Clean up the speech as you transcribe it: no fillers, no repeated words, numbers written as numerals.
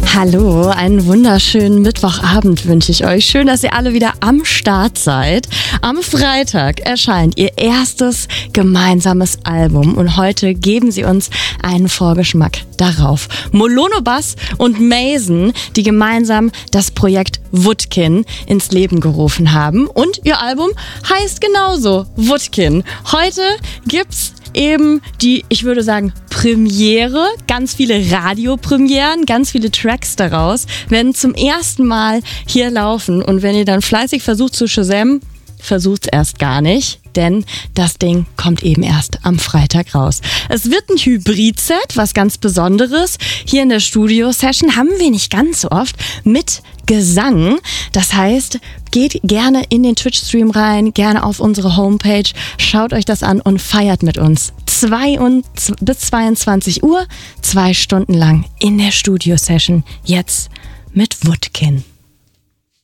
Hallo, einen wunderschönen Mittwochabend wünsche ich euch. Schön, dass ihr alle wieder am Start seid. Am Freitag erscheint ihr erstes gemeinsames Album und heute geben sie uns einen Vorgeschmack darauf. Molono Bass und Mason, die gemeinsam das Projekt Woodkin ins Leben gerufen haben. Und ihr Album heißt genauso Woodkin. Heute gibt's eben die, ich würde sagen, Premiere, ganz viele Radiopremieren, ganz viele Tracks daraus werden zum ersten Mal hier laufen. Und wenn ihr dann fleißig versucht zu shazammen, versucht's erst gar nicht, denn das Ding kommt eben erst am Freitag raus. Es wird ein Hybrid-Set, was ganz Besonderes. Hier in der Studio-Session haben wir nicht ganz so oft mit Gesang. Das heißt, geht gerne in den Twitch-Stream rein, gerne auf unsere Homepage, schaut euch das an und feiert mit uns. Bis 22 Uhr, 2 Stunden lang in der Studio-Session, jetzt mit Woodkin.